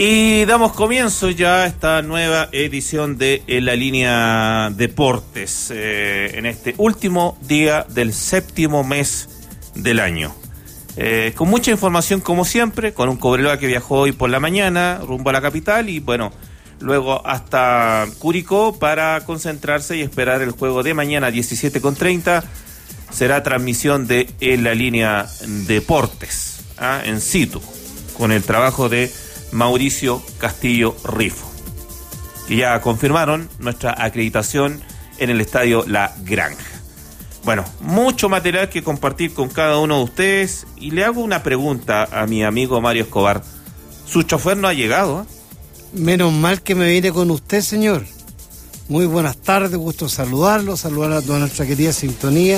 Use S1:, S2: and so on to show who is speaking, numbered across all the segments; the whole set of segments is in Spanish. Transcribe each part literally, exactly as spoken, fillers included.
S1: Y damos comienzo ya a esta nueva edición de En la Línea Deportes, eh, en este último día del séptimo mes del año. Eh, con mucha información como siempre, con un Cobreloa que viajó hoy por la mañana rumbo a la capital y bueno, luego hasta Curicó para concentrarse y esperar el juego de mañana diecisiete con treinta. Será transmisión de En la Línea Deportes, ¿ah? en situ, con el trabajo de Mauricio Castillo Rifo, que ya confirmaron nuestra acreditación en el estadio La Granja. Bueno, mucho material que compartir con cada uno de ustedes y le hago una pregunta a mi amigo Mario Escobar. ¿Su chofer no ha llegado? ¿eh?
S2: Menos mal que me vine con usted, señor. Muy buenas tardes, gusto saludarlo, saludar a toda nuestra querida sintonía.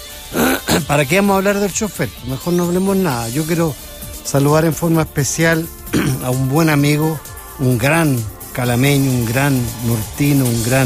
S2: ¿Para qué vamos a hablar del chofer? Mejor no hablemos nada. Yo quiero saludar en forma especial a un buen amigo, un gran calameño, un gran nortino, un gran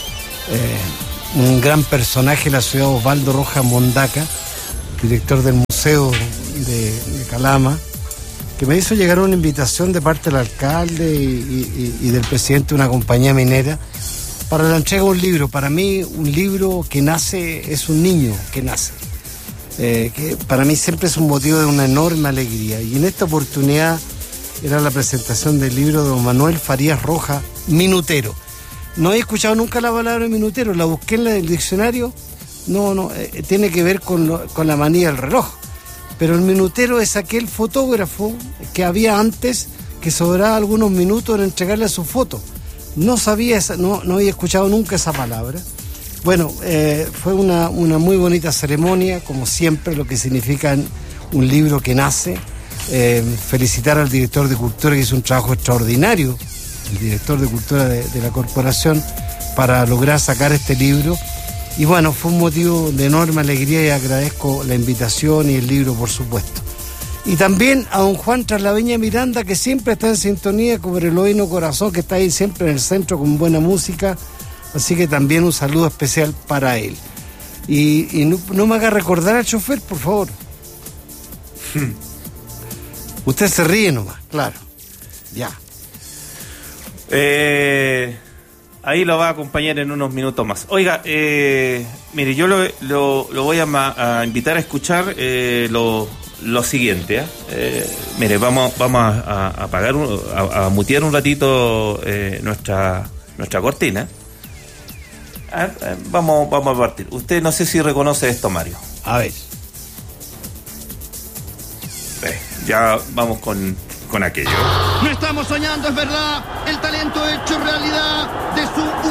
S2: eh, un gran personaje de la ciudad, Osvaldo Rojas Mondaca, director del Museo de, de Calama, que me hizo llegar una invitación de parte del alcalde y, y, y del presidente de una compañía minera para la entrega de un libro. Para mí, un libro que nace es un niño que nace. Eh, que para mí siempre es un motivo de una enorme alegría. Y en esta oportunidad era la presentación del libro de don Manuel Farías Rojas, Minutero. No he escuchado nunca la palabra minutero, la busqué en el diccionario. No, no, eh, tiene que ver con, lo, con la manía del reloj. Pero el minutero es aquel fotógrafo que había antes que sobraba algunos minutos en entregarle su foto. No sabía, esa, no, no había escuchado nunca esa palabra. Bueno, eh, fue una, una muy bonita ceremonia, como siempre, lo que significa un libro que nace. Eh, felicitar al director de Cultura, que hizo un trabajo extraordinario, el director de Cultura de, de la corporación, para lograr sacar este libro. Y bueno, fue un motivo de enorme alegría y agradezco la invitación y el libro, por supuesto. Y también a don Juan Traslaveña Miranda, que siempre está en sintonía con el Eloíno Corazón, que está ahí siempre en el centro con buena música. Así que también un saludo especial para él. Y, y no, no me haga recordar al chofer, por favor. Usted se ríe nomás, claro. Ya.
S1: Eh, ahí lo va a acompañar en unos minutos más. Oiga, eh, mire, yo lo, lo, lo voy a, ma, a invitar a escuchar eh, lo, lo siguiente. ¿eh? Eh, mire, vamos, vamos a, a, a apagar, un, a, a mutear un ratito eh, nuestra, nuestra cortina. A ver, eh, vamos, vamos a partir. Usted no sé si reconoce esto, Mario.
S2: A ver.
S1: Eh, ya vamos con, con aquello.
S3: No estamos soñando, es verdad. El talento hecho realidad de su